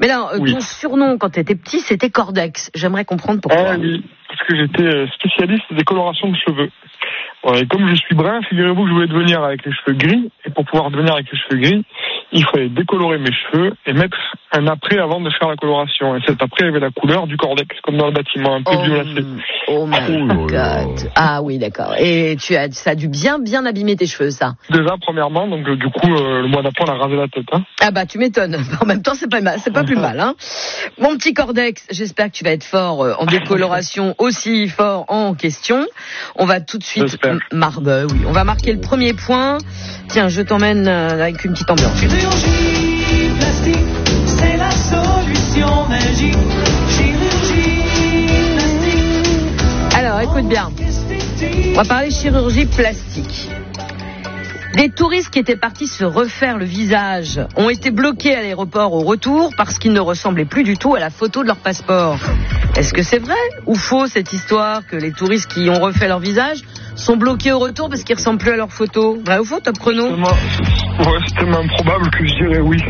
Mais là, ton surnom quand t'étais petit, c'était Cordex. J'aimerais comprendre pourquoi. Ah oui, parce que j'étais spécialiste des colorations de cheveux. Et comme je suis brun, figurez-vous que je voulais devenir avec les cheveux gris. Et pour pouvoir devenir avec les cheveux gris, il fallait décolorer mes cheveux et mettre un après avant de faire la coloration. Et cet après avait la couleur du Cordex, comme dans le bâtiment, un peu violacé. Oh my God. Ah oui, d'accord. Et ça a dû bien abîmer tes cheveux, ça. Déjà, premièrement, donc du coup, le mois d'après, on a rasé la tête. Hein. Ah bah, tu m'étonnes. En même temps, c'est pas mal, c'est pas plus mal. Hein. Mon petit Cordex, j'espère que tu vas être fort en décoloration, aussi fort en question. On va tout de suite... oui. On va marquer le premier point. Tiens, je t'emmène avec une petite ambiance. Chirurgie plastique, c'est la solution magique. Chirurgie plastique. Alors, écoute bien. On va parler chirurgie plastique. Des touristes qui étaient partis se refaire le visage ont été bloqués à l'aéroport au retour parce qu'ils ne ressemblaient plus du tout à la photo de leur passeport. Est-ce que c'est vrai ou faux cette histoire que les touristes qui ont refait leur visage sont bloqués au retour parce qu'ils ressemblent plus à leur photo? Vrai ou faux, Top Chrono? C'est tellement improbable que je dirais oui.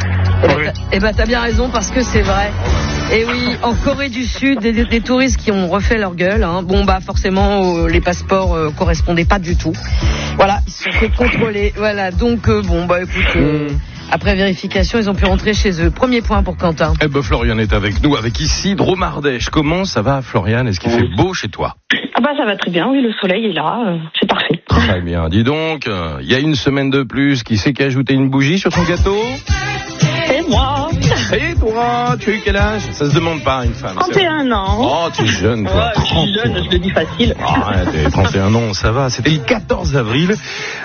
Eh ben, t'as bien raison parce que c'est vrai. Et oui, en Corée du Sud, des touristes qui ont refait leur gueule. Hein. Bon, bah forcément, les passeports correspondaient pas du tout. Voilà, ils se sont fait contrôler. Voilà, donc bon, bah écoute. Après vérification, ils ont pu rentrer chez eux. Premier point pour Quentin. Eh ben, Florian est avec nous, avec ici Dromardèche. Comment ça va, Florian? Est-ce qu'il fait beau chez toi? Ah bah ça va très bien, oui, le soleil est là, c'est parfait. Très bien. Dis donc, il y a une semaine de plus, qui c'est qui a ajouté une bougie sur son gâteau? Et moi? Et toi, tu as eu quel âge? Ça se demande pas, une femme. 31 ans. Oh, tu es jeune, toi. Ouais, je suis jeune, je le dis facile. Arrête, 31 ans, ça va. C'était le 14 avril.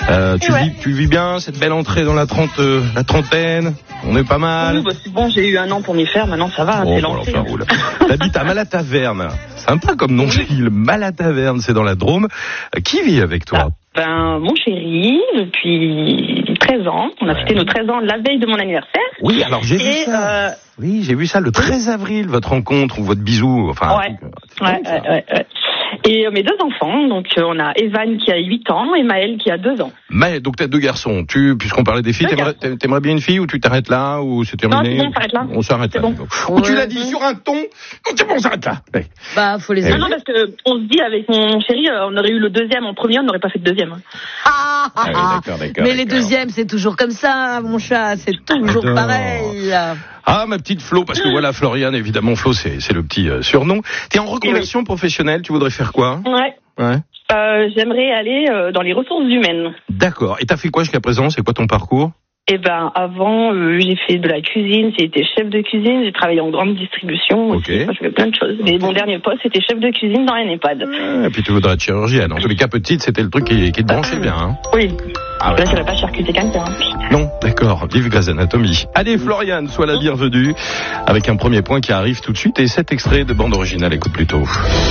Tu vis bien cette belle entrée dans la trentaine? On est pas mal. Oui, bah c'est bon, j'ai eu un an pour m'y faire, maintenant ça va, c'est lancé. Ça roule. T'habites à Malataverne. Sympa comme nom, Gilles. Malataverne, c'est dans la Drôme. Qui vit avec toi? Mon chéri, depuis 13 ans. On a fêté nos 13 ans la veille de mon anniversaire. Oui, alors j'ai vu ça. Oui, j'ai vu ça le 13 avril, votre rencontre ou votre bisou. Enfin, ouais. Et mes deux enfants, donc on a Evan qui a 8 ans et Maël qui a 2 ans. Mais donc t'as 2 garçons. Puisqu'on parlait des filles, t'aimerais bien une fille ou tu t'arrêtes là ou c'est terminé? Non, on s'arrête là. On s'arrête là. Bon. Ou tu l'as dit sur un ton. C'est bon, on s'arrête là. Ouais. Bah, faut les aimer. Non, parce que on se dit avec mon chéri, on aurait eu le deuxième en premier, on n'aurait pas fait de deuxième. Oui, d'accord. Mais les deuxièmes, c'est toujours comme ça, mon chat, c'est toujours pareil. Ah, ma petite Flo, parce que voilà, Florian, évidemment, Flo, c'est le petit surnom. T'es en reconversion professionnelle, tu voudrais faire quoi? Ouais. J'aimerais aller dans les ressources humaines. D'accord. Et t'as fait quoi jusqu'à présent? C'est quoi ton parcours? Eh ben, avant, j'ai fait de la cuisine, j'ai été chef de cuisine, j'ai travaillé en grande distribution aussi, je fais plein de choses. Mais mon dernier poste, c'était chef de cuisine dans un EHPAD. Et puis tu voudrais être chirurgienne. En tous les cas, petite, c'était le truc qui te branchait bien. Hein. Oui. Là, je ne vais pas charcuter quelqu'un. Non, d'accord. Vive Grey's Anatomy. Allez, Florian, sois la bienvenue. Avec un premier point qui arrive tout de suite et cet extrait de bande originale, écoute plutôt.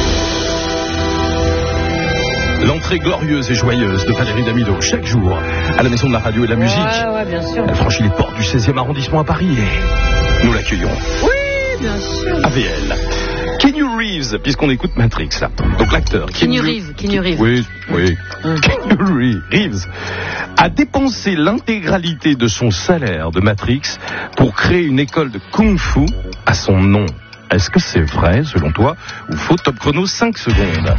L'entrée glorieuse et joyeuse de Valérie Damido, chaque jour, à la Maison de la Radio et de la Musique. Ouais, bien sûr. Elle franchit les portes du 16e arrondissement à Paris et nous l'accueillons. Oui, bien sûr. AVL. Keanu Reeves, puisqu'on écoute Matrix, là. Donc l'acteur. Keanu Reeves. Oui. Keanu Reeves a dépensé l'intégralité de son salaire de Matrix pour créer une école de Kung-Fu à son nom. Est-ce que c'est vrai, selon toi, ou faux? Top chrono, 5 secondes.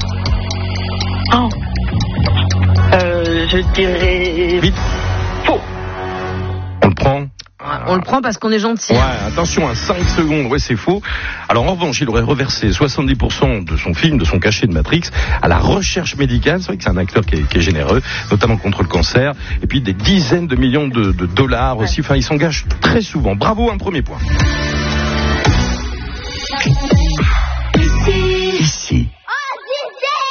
Je dirais... Vite. Faux. On le prend? On le prend parce qu'on est gentil. Ouais, attention, 5 secondes, ouais, c'est faux. Alors en revanche, il aurait reversé 70% de son film, de son cachet de Matrix, à la recherche médicale. C'est vrai que c'est un acteur qui est généreux, notamment contre le cancer. Et puis des dizaines de millions de dollars aussi. Enfin, il s'engage très souvent. Bravo, un premier point.